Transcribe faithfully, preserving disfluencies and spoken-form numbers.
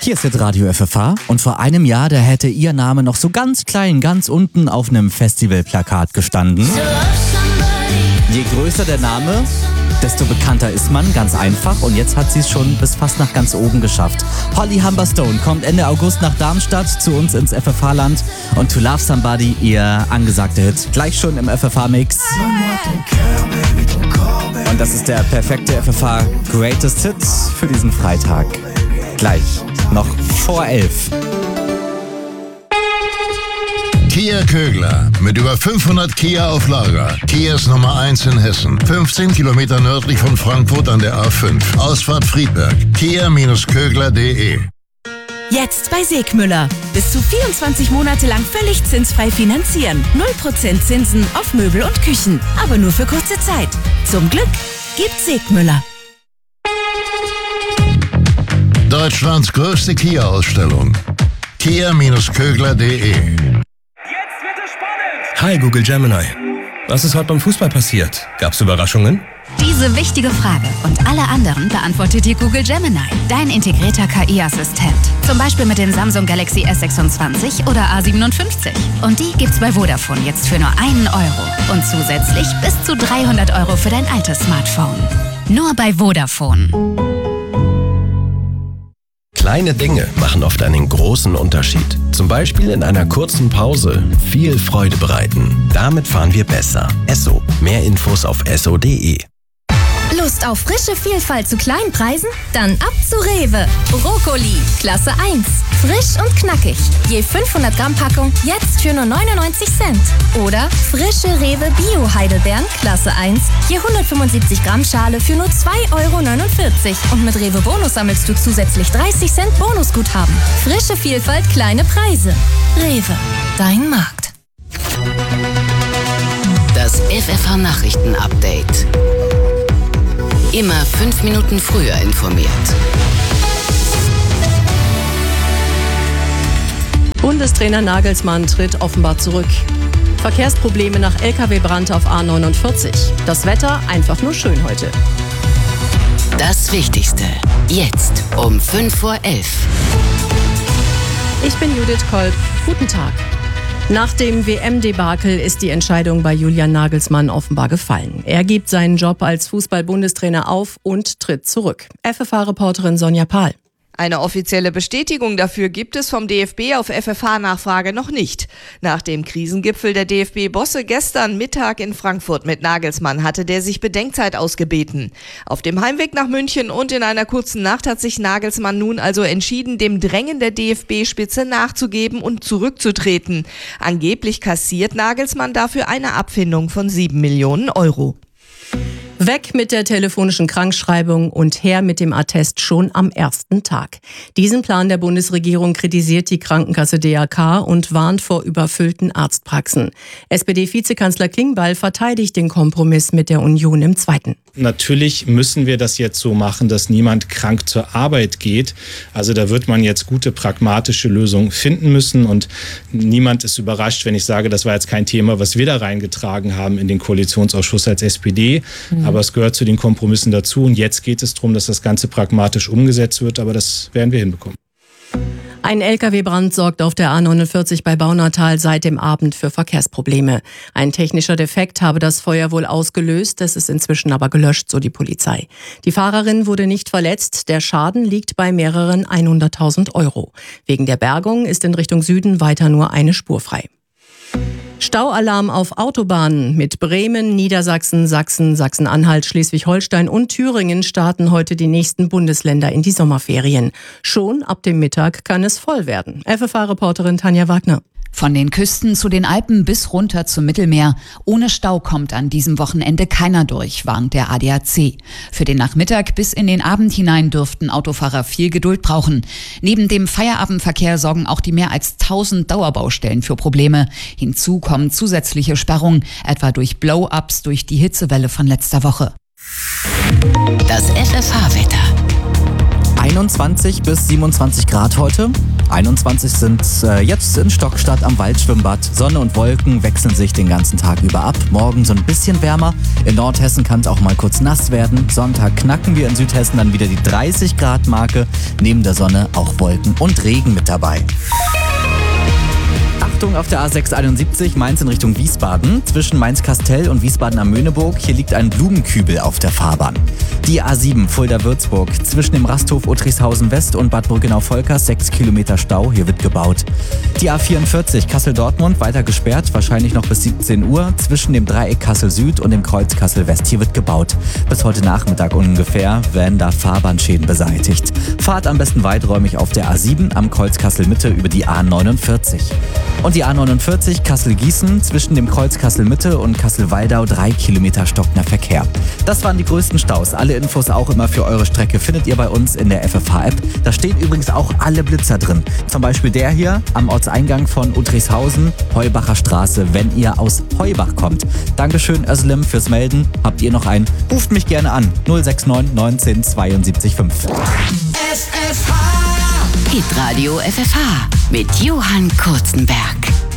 Hier ist jetzt Radio F F H und vor einem Jahr, da hätte ihr Name noch so ganz klein, ganz unten auf einem Festivalplakat gestanden. Je größer der Name, desto bekannter ist man, ganz einfach. Und jetzt hat sie es schon bis fast nach ganz oben geschafft. Holly Humberstone kommt Ende August nach Darmstadt zu uns ins F F H-Land. Und To Love Somebody, ihr angesagter Hit, gleich schon im F F H-Mix. Und das ist der perfekte F F H Greatest Hit für diesen Freitag. Gleich, noch vor elf. Kia Kögler mit über fünfhundert Kia auf Lager. Kia ist Nummer eins in Hessen. fünfzehn Kilometer nördlich von Frankfurt an der A fünf. Ausfahrt Friedberg. Kia Kögler punkt de. Jetzt bei Segmüller. Bis zu vierundzwanzig Monate lang völlig zinsfrei finanzieren. null Prozent Zinsen auf Möbel und Küchen. Aber nur für kurze Zeit. Zum Glück gibt Segmüller. Deutschlands größte Kia-Ausstellung. Kia Kögler punkt de. Hi Google Gemini. Was ist heute beim Fußball passiert? Gab's Überraschungen? Diese wichtige Frage und alle anderen beantwortet dir Google Gemini, dein integrierter K I-Assistent. Zum Beispiel mit dem Samsung Galaxy S sechsundzwanzig oder A siebenundfünfzig. Und die gibt's bei Vodafone jetzt für nur einen Euro. Und zusätzlich bis zu dreihundert Euro für dein altes Smartphone. Nur bei Vodafone. Kleine Dinge machen oft einen großen Unterschied. Zum Beispiel in einer kurzen Pause viel Freude bereiten. Damit fahren wir besser. Esso. Mehr Infos auf esso punkt de. Lust auf frische Vielfalt zu kleinen Preisen? Dann ab zu Rewe. Brokkoli, Klasse eins. Frisch und knackig. Je fünfhundert Gramm Packung, jetzt für nur neunundneunzig Cent. Oder frische Rewe Bio-Heidelbeeren, Klasse eins. Je hundertfünfundsiebzig Gramm Schale für nur zwei Euro neunundvierzig. Und mit Rewe Bonus sammelst du zusätzlich dreißig Cent Bonusguthaben. Frische Vielfalt, kleine Preise. Rewe, dein Markt. Das F F H-Nachrichten-Update. Immer fünf Minuten früher informiert. Bundestrainer Nagelsmann tritt offenbar zurück. Verkehrsprobleme nach L K W-Brand auf A neunundvierzig. Das Wetter einfach nur schön heute. Das Wichtigste. Jetzt um fünf vor elf. Ich bin Judith Kolb. Guten Tag. Nach dem W M-Debakel ist die Entscheidung bei Julian Nagelsmann offenbar gefallen. Er gibt seinen Job als Fußball-Bundestrainer auf und tritt zurück. F F H-Reporterin Sonja Pahl. Eine offizielle Bestätigung dafür gibt es vom D F B auf F F H-Nachfrage noch nicht. Nach dem Krisengipfel der D F B-Bosse gestern Mittag in Frankfurt mit Nagelsmann hatte der sich Bedenkzeit ausgebeten. Auf dem Heimweg nach München und in einer kurzen Nacht hat sich Nagelsmann nun also entschieden, dem Drängen der D F B-Spitze nachzugeben und zurückzutreten. Angeblich kassiert Nagelsmann dafür eine Abfindung von sieben Millionen Euro. Weg mit der telefonischen Krankschreibung und her mit dem Attest schon am ersten Tag. Diesen Plan der Bundesregierung kritisiert die Krankenkasse D R K und warnt vor überfüllten Arztpraxen. S P D-Vizekanzler Klingbeil verteidigt den Kompromiss mit der Union im Zweiten. Natürlich müssen wir das jetzt so machen, dass niemand krank zur Arbeit geht. Also da wird man jetzt gute, pragmatische Lösungen finden müssen. Und niemand ist überrascht, wenn ich sage, das war jetzt kein Thema, was wir da reingetragen haben in den Koalitionsausschuss als S P D. Mhm. Aber es gehört zu den Kompromissen dazu. Und jetzt geht es darum, dass das Ganze pragmatisch umgesetzt wird. Aber das werden wir hinbekommen. Ein L K W-Brand sorgt auf der A neunundvierzig bei Baunatal seit dem Abend für Verkehrsprobleme. Ein technischer Defekt habe das Feuer wohl ausgelöst, es ist inzwischen aber gelöscht, so die Polizei. Die Fahrerin wurde nicht verletzt, der Schaden liegt bei mehreren hunderttausend Euro. Wegen der Bergung ist in Richtung Süden weiter nur eine Spur frei. Staualarm auf Autobahnen. Mit Bremen, Niedersachsen, Sachsen, Sachsen-Anhalt, Schleswig-Holstein und Thüringen starten heute die nächsten Bundesländer in die Sommerferien. Schon ab dem Mittag kann es voll werden. F F H-Reporterin Tanja Wagner. Von den Küsten zu den Alpen bis runter zum Mittelmeer. Ohne Stau kommt an diesem Wochenende keiner durch, warnt der A D A C. Für den Nachmittag bis in den Abend hinein dürften Autofahrer viel Geduld brauchen. Neben dem Feierabendverkehr sorgen auch die mehr als tausend Dauerbaustellen für Probleme. Hinzu kommen zusätzliche Sperrungen, etwa durch Blow-ups durch die Hitzewelle von letzter Woche. Das F F H-Wetter. einundzwanzig bis siebenundzwanzig Grad heute. einundzwanzig sind äh, jetzt in Stockstadt am Waldschwimmbad. Sonne und Wolken wechseln sich den ganzen Tag über ab. Morgen so ein bisschen wärmer. In Nordhessen kann es auch mal kurz nass werden. Sonntag knacken wir in Südhessen dann wieder die dreißig Grad Marke. Neben der Sonne auch Wolken und Regen mit dabei. Achtung auf der A sechs einundsiebzig, Mainz in Richtung Wiesbaden. Zwischen Mainz-Kastell und Wiesbaden am Möhneburg. Hier liegt ein Blumenkübel auf der Fahrbahn. Die A sieben Fulda-Würzburg. Zwischen dem Rasthof Uttrichshausen West und Bad Brückenau-Volkers sechs Kilometer Stau. Hier wird gebaut. Die A vierundvierzig Kassel-Dortmund weiter gesperrt. Wahrscheinlich noch bis siebzehn Uhr. Zwischen dem Dreieck Kassel-Süd und dem Kreuz Kassel-West. Hier wird gebaut. Bis heute Nachmittag ungefähr werden da Fahrbahnschäden beseitigt. Fahrt am besten weiträumig auf der A sieben am Kreuz Kassel-Mitte über die A neunundvierzig. Und die A neunundvierzig Kassel-Gießen zwischen dem Kreuz Kassel-Mitte und Kassel-Waldau drei Kilometer stockender Verkehr. Das waren die größten Staus. Alle Infos auch immer für eure Strecke findet ihr bei uns in der F F H-App. Da stehen übrigens auch alle Blitzer drin. Zum Beispiel der hier am Ortseingang von Uttrichshausen, Heubacher Straße, wenn ihr aus Heubach kommt. Dankeschön, Özlem, fürs Melden. Habt ihr noch einen? Ruft mich gerne an. null sechs neun neunzehn zweiundsiebzig fünf. F F H Hitradio F F H mit Johann Kurzenberg.